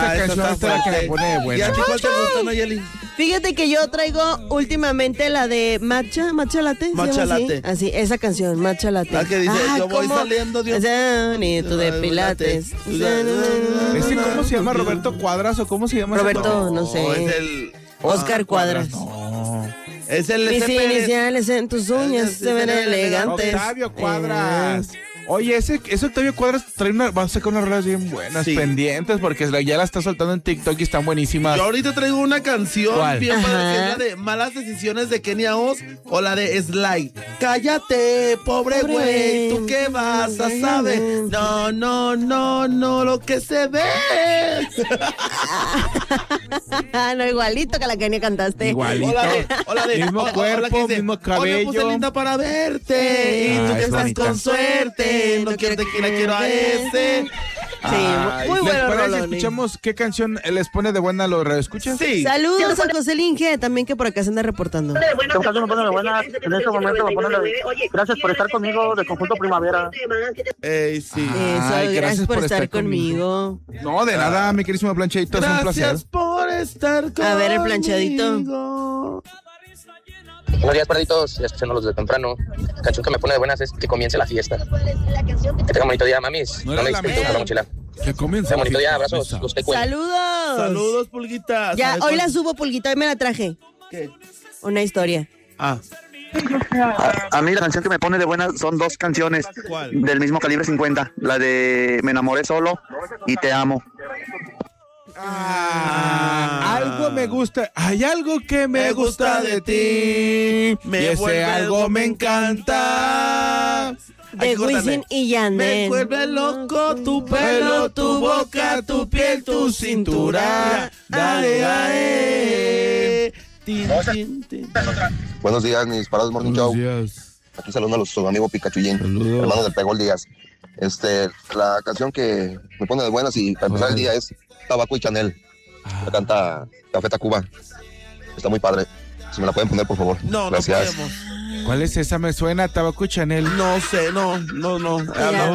esa canción es la que me pone de ¿Y a buenas. ti cuál te gusta, Nayeli? Fíjate que yo traigo últimamente la de Matcha Latte. ¿se Matcha llama así? Latte. Así, esa canción, Matcha Latte. La que dice, yo voy ¿cómo? saliendo de un... Bonito de pilates. ¿Ese cómo se llama? ¿Roberto Cuadras o cómo se llama? Roberto, no sé. Es el... Oscar Cuadras. No. Es el Mis SP. iniciales en tus uñas se ven elegantes. Octavio Cuadras. Oye, ese Octavio Cuadras va a sacar unas rolas bien buenas, Sí. pendientes, porque ya la está soltando en TikTok y están buenísimas. Yo ahorita traigo una canción ¿Cuál? bien padre, que es Ajá. la de Malas Decisiones de Kenia Oz o la de Sly. Cállate, pobre Pobre güey, ¿tú güey. qué vas a saber? No, lo que se ve. No, igualito que la que ni cantaste. Igualito. Mismo cuerpo, que dice, mismo Hoy me puse cabello. linda para verte y tú Ah, que es estás bonita. con suerte. No quiero tequila, quiero a ese. Ay, muy ¿les bueno, parece? Rolón. Escuchamos qué canción les pone de buena a los radioescuchas. Sí. Saludos a José Linge, también que por acá se anda reportando. En este momento me ponen gracias por estar conmigo de Conjunto Primavera. Sí. Eso, Ay, gracias por estar conmigo. No, de nada, mi querísimo planchadito, es un placer. Gracias por estar conmigo. A ver, el planchadito. Buenos días, perditos. Ya escuchándolos desde temprano. La canción que me pone de buenas es Que comience la fiesta. Que tengan bonito día, mamis. No No, era me la disfruten mía. con la mochila. Que comience. Tengan bonito día, la abrazos. fiesta. Los que cuenten. ¡Saludos! Saludos, Pulguita. Ya, ¿Sabes hoy cuál? la subo, Pulguita, hoy me la traje. ¿Qué? Una historia. Ah, A mí la canción que me pone de buenas son dos canciones ¿cuál? del mismo calibre 50. La de Me enamoré solo y Te amo. Algo me gusta, hay algo que me gusta de ti. Me y vuelve ese algo me encanta. De Wisin y Me Yandel. vuelve loco tu pelo, tu boca, tu piel, tu cintura. Dale, dale. Tin, tin, tin. Buenos días, mis parados Morning Show. días. Aquí saludan a su amigo Picachuyín, Saludos. hermano del Pegol Díaz. La canción que me pone de buenas y para empezar el día es Tabaco y Chanel. La canta Café Tacuba. Está muy padre. Si me la pueden poner, por favor. No, Gracias. no podemos. ¿Cuál es esa? Me suena Tabaco y Chanel. No sé, no. Mira,